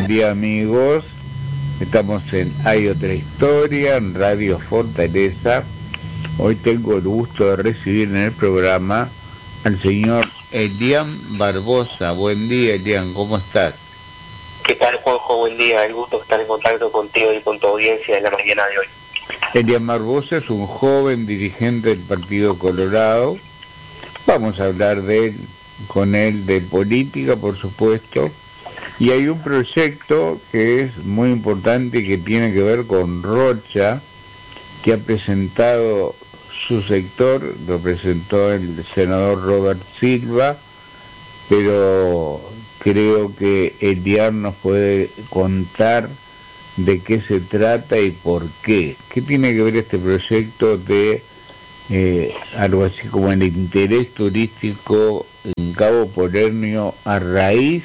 Buen día, amigos. Estamos en Hay Otra Historia, en Radio Fortaleza. Hoy tengo el gusto de recibir en el programa al señor Elian Barbosa. Buen día, Elian, ¿cómo estás? ¿Qué tal, Juanjo? Buen día, el gusto de estar en contacto contigo y con tu audiencia en la mañana de hoy. Elian Barbosa es un joven dirigente del Partido Colorado. Vamos a hablar con él de política, por supuesto. Y hay un proyecto que es muy importante y que tiene que ver con Rocha, que ha presentado su sector, lo presentó el senador Robert Silva, pero creo que Elian nos puede contar de qué se trata y por qué. ¿Qué tiene que ver este proyecto de algo así como el interés turístico en Cabo Polonio a raíz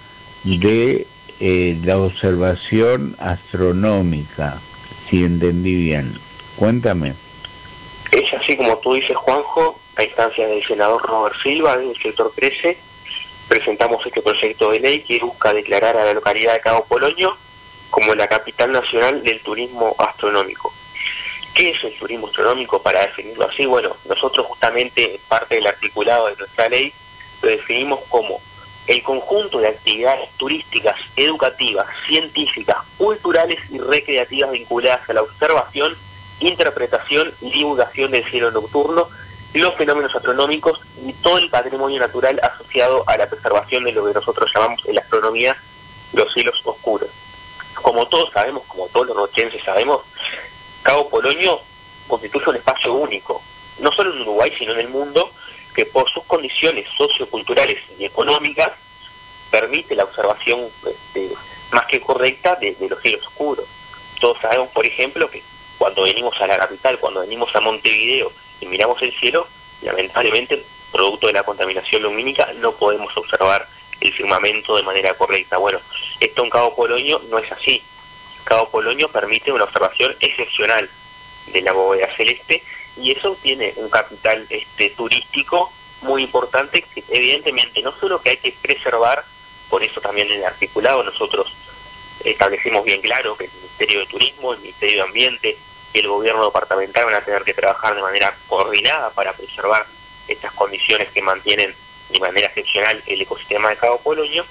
de la observación astronómica, si entendí bien? Cuéntame. Es así como tú dices, Juanjo, a instancias del senador Robert Silva, del sector 13, presentamos este proyecto de ley que busca declarar a la localidad de Cabo Polonio como la capital nacional del turismo astronómico. ¿Qué es el turismo astronómico? Para definirlo así, bueno, nosotros justamente, parte del articulado de nuestra ley, lo definimos como el conjunto de actividades turísticas, educativas, científicas, culturales y recreativas vinculadas a la observación, interpretación y divulgación del cielo nocturno, los fenómenos astronómicos y todo el patrimonio natural asociado a la preservación de lo que nosotros llamamos en la astronomía los cielos oscuros. Como todos sabemos, como todos los rochenses sabemos, Cabo Polonio constituye un espacio único, no solo en Uruguay, sino en el mundo, que por sus condiciones socioculturales y económicas permite la observación más que correcta de los cielos oscuros. Todos sabemos, por ejemplo, que cuando venimos a la capital, cuando venimos a Montevideo y miramos el cielo, lamentablemente, producto de la contaminación lumínica, no podemos observar el firmamento de manera correcta. Bueno, esto en Cabo Polonio no es así. Cabo Polonio permite una observación excepcional de la bóveda celeste y eso tiene un capital turístico muy importante que evidentemente no solo que hay que preservar, por eso también en el articulado nosotros establecimos bien claro que el Ministerio de Turismo, el Ministerio de Ambiente y el gobierno departamental van a tener que trabajar de manera coordinada para preservar estas condiciones que mantienen de manera excepcional el ecosistema de Cabo Polonio,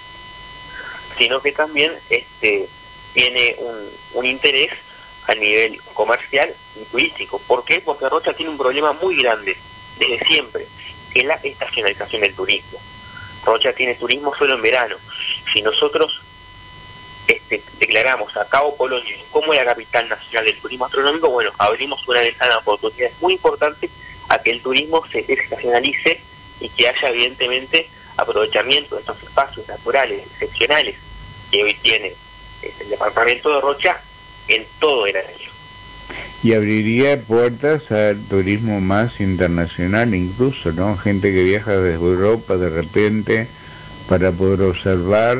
sino que también tiene un interés a nivel comercial y turístico. ¿Por qué? Porque Rocha tiene un problema muy grande desde siempre, que es la estacionalización del turismo. Rocha tiene turismo solo en verano. Si nosotros declaramos a Cabo Polonio como la capital nacional del turismo astronómico, bueno, abrimos una ventana de oportunidades muy importante a que el turismo se desestacionalice y que haya evidentemente aprovechamiento de estos espacios naturales excepcionales que hoy tiene el departamento de Rocha en todo el año. Y abriría puertas al turismo más internacional incluso, ¿no? Gente que viaja desde Europa de repente para poder observar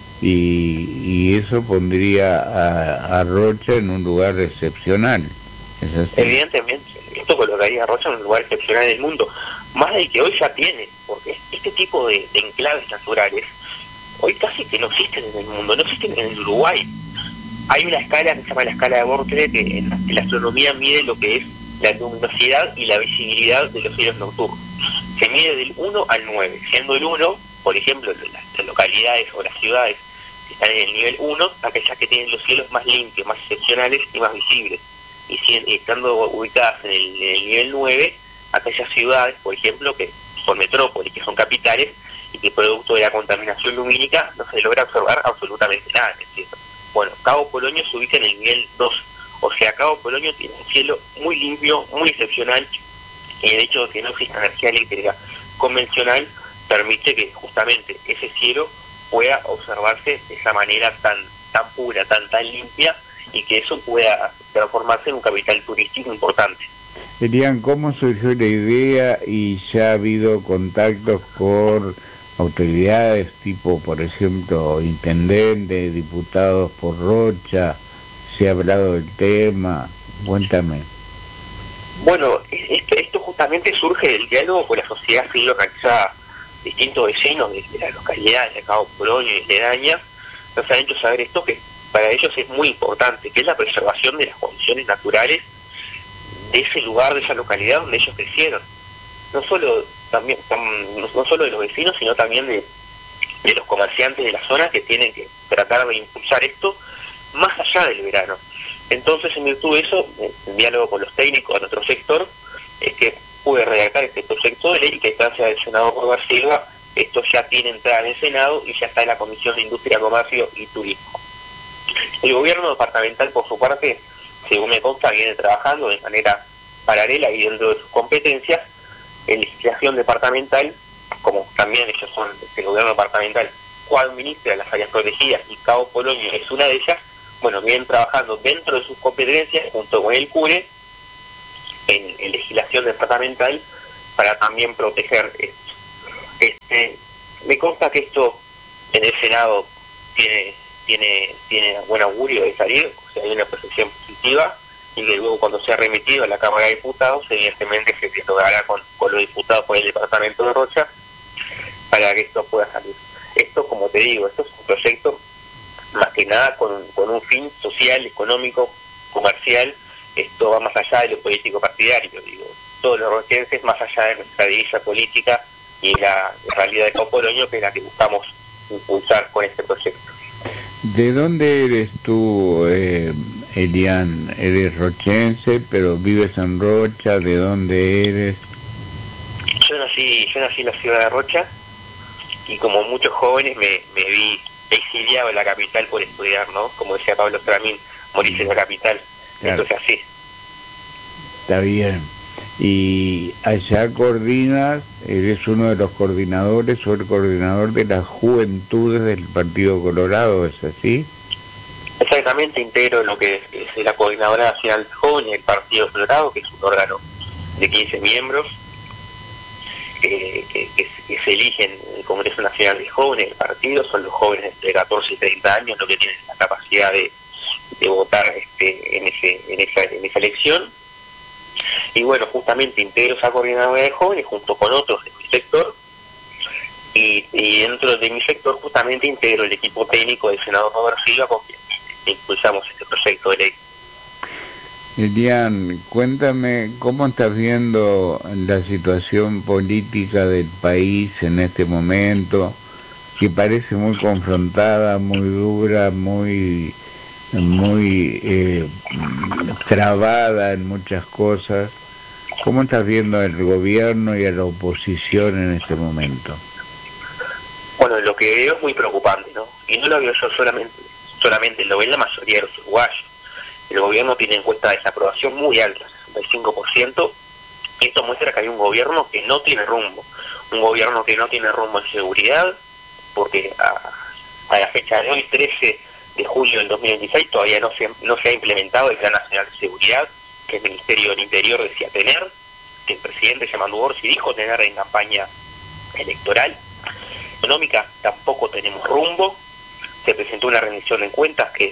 y eso pondría a Rocha en un lugar excepcional. ¿Es así? Evidentemente, esto colocaría a Rocha en un lugar excepcional en el mundo, más del que hoy ya tiene, porque este tipo de enclaves naturales hoy casi que no existen en el mundo, no existen en el Uruguay. Hay una escala que se llama la escala de Bortle, que en la astronomía mide lo que es la luminosidad y la visibilidad de los cielos nocturnos. Se mide del 1 al 9, siendo el 1, por ejemplo, las localidades o las ciudades que están en el nivel 1, aquellas que tienen los cielos más limpios, más excepcionales y más visibles. Y estando ubicadas en el nivel 9, aquellas ciudades, por ejemplo, que son metrópolis, que son capitales, y que producto de la contaminación lumínica no se logra observar absolutamente nada, ¿es cierto? Bueno, Cabo Polonio se ubica en el nivel 2, o sea, Cabo Polonio tiene un cielo muy limpio, muy excepcional, y el hecho de que no exista energía eléctrica convencional permite que justamente ese cielo pueda observarse de esa manera tan pura, tan limpia, y que eso pueda transformarse en un capital turístico importante. Elian, ¿cómo surgió la idea y ya ha habido contactos con autoridades tipo, por ejemplo, intendentes, diputados por Rocha? ¿Se ha hablado del tema? Cuéntame. Bueno, esto justamente surge del diálogo con la sociedad civil organizada, distintos vecinos de las localidades de Cabo Polonio y aledañas, nos han hecho saber esto que para ellos es muy importante, que es la preservación de las condiciones naturales de ese lugar, de esa localidad donde ellos crecieron. No solo no solo de los vecinos, sino también de los comerciantes de la zona, que tienen que tratar de impulsar esto más allá del verano. Entonces, en virtud de eso, en diálogo con los técnicos de nuestro sector, es que pude redactar este proyecto de ley y que a instancia del senador Robert Silva, esto ya tiene entrada en el Senado y ya está en la Comisión de Industria, Comercio y Turismo. El gobierno departamental, por su parte, según me consta, viene trabajando de manera paralela y dentro de sus competencias en legislación departamental, como también ellos son, el gobierno departamental coadministra las áreas protegidas y Cabo Polonio es una de ellas. Bueno, vienen trabajando dentro de sus competencias junto con el CURE en legislación departamental para también proteger esto. Me consta que esto en el Senado tiene buen augurio de salir, o sea, hay una percepción positiva, y que luego cuando sea remitido a la Cámara de Diputados, evidentemente se dialogará con los diputados por el departamento de Rocha para que esto pueda salir. Esto, como te digo, esto es un proyecto más que nada con un fin social, económico, comercial. Esto va más allá de lo político partidario, digo, todos los rochenses, más allá de nuestra divisa política y la realidad de Cabo Polonio, que es la que buscamos impulsar con este proyecto. ¿De dónde eres tú, Elian? ¿Eres rochense, pero vives en Rocha? ¿De dónde eres? Yo nací en la ciudad de Rocha, y como muchos jóvenes me vi exiliado en la capital por estudiar, ¿no? Como decía Pablo Stramín, morirse en la capital. Claro. Entonces así. Está bien. Y allá coordinas, eres uno de los coordinadores o el coordinador de las juventudes del Partido Colorado, ¿es así? Exactamente, integro lo que es la Coordinadora Nacional de Jóvenes del Partido Colorado, que es un órgano de 15 miembros, que se eligen en el Congreso Nacional de Jóvenes del partido. Son los jóvenes entre 14 y 30 años los que tienen la capacidad de votar en esa elección. Y bueno, justamente integro esa coordinadora de jóvenes junto con otros de mi sector, y dentro de mi sector justamente integro el equipo técnico del senador Robert Silva, con quien impulsamos este proyecto de ley. Elian, cuéntame cómo estás viendo la situación política del país en este momento, que parece muy confrontada, muy dura, muy trabada en muchas cosas. ¿Cómo estás viendo al gobierno y a la oposición en este momento? Bueno, lo que veo es muy preocupante, ¿no? Y no lo veo yo solamente lo ven la mayoría de los uruguayos. El gobierno tiene encuestas de desaprobación muy altas, 65%. Esto muestra que hay un gobierno que no tiene rumbo. Un gobierno que no tiene rumbo en seguridad, porque a la fecha de hoy, 13 de julio del 2026, todavía no se ha implementado el Plan Nacional de Seguridad, que el Ministerio del Interior decía tener, que el presidente Yamandu Orsi dijo tener en campaña electoral. Económica, tampoco tenemos rumbo. Se presentó una rendición de cuentas que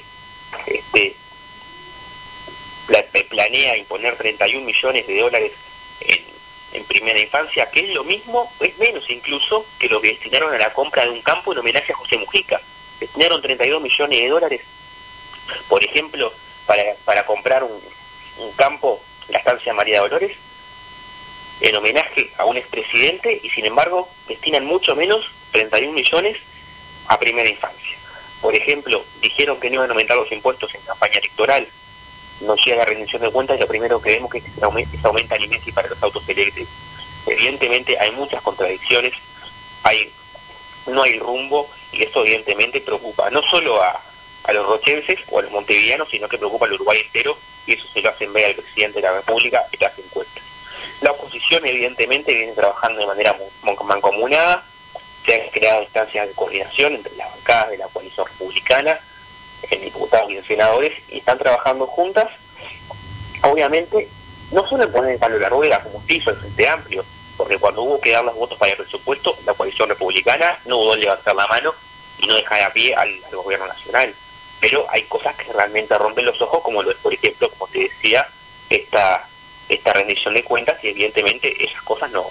planea imponer 31 millones de dólares en primera infancia, que es lo mismo, es menos incluso, que lo que destinaron a la compra de un campo en homenaje a José Mujica. Destinaron 32 millones de dólares, por ejemplo, para comprar un campo, la estancia María Dolores, en homenaje a un expresidente, y sin embargo destinan mucho menos, 31 millones, a primera infancia. Por ejemplo, dijeron que no iban a aumentar los impuestos en campaña electoral. Nos llega la rendición de cuentas y lo primero que vemos es que se aumenta el IMESI para los autos eléctricos. Evidentemente hay muchas contradicciones, no hay rumbo, y eso evidentemente preocupa no solo a los rochenses o a los montevideanos, sino que preocupa al Uruguay entero, y eso se lo hacen ver al presidente de la República y las encuestas. La oposición evidentemente viene trabajando de manera mancomunada. Se han creado instancias de coordinación entre las bancadas de la coalición republicana, en diputados y en senadores, y están trabajando juntas, obviamente, no solo en poner en palo la rueda como hizo el Frente Amplio, porque cuando hubo que dar los votos para el presupuesto, la coalición republicana no dudó en levantar la mano y no dejar a pie al gobierno nacional. Pero hay cosas que realmente rompen los ojos, como lo es, por ejemplo, como te decía, esta rendición de cuentas, y evidentemente esas cosas no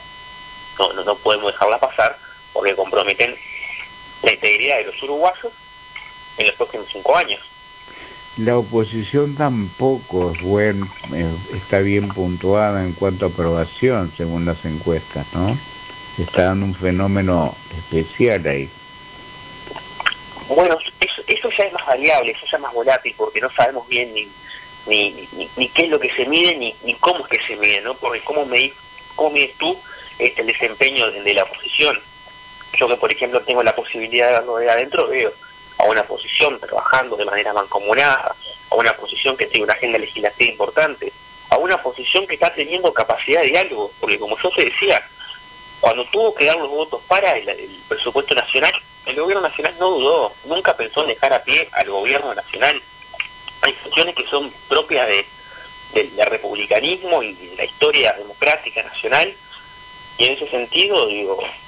podemos dejarlas pasar, porque comprometen la integridad de los uruguayos en los próximos 5 años. La oposición tampoco está bien puntuada en cuanto a aprobación, según las encuestas, ¿no? Está dando un fenómeno especial ahí. Bueno, eso ya es más variable, eso ya es más volátil, porque no sabemos bien ni qué es lo que se mide, ni cómo es que se mide, ¿no? Porque cómo mides tú el desempeño de la oposición. Yo que, por ejemplo, tengo la posibilidad de verlo de adentro, veo a una oposición trabajando de manera mancomunada, a una oposición que tiene una agenda legislativa importante, a una oposición que está teniendo capacidad de diálogo, porque como yo te decía, cuando tuvo que dar los votos para el presupuesto nacional, el gobierno nacional no dudó, nunca pensó en dejar a pie al gobierno nacional. Hay cuestiones que son propias del republicanismo y de la historia democrática nacional, y en ese sentido, digo,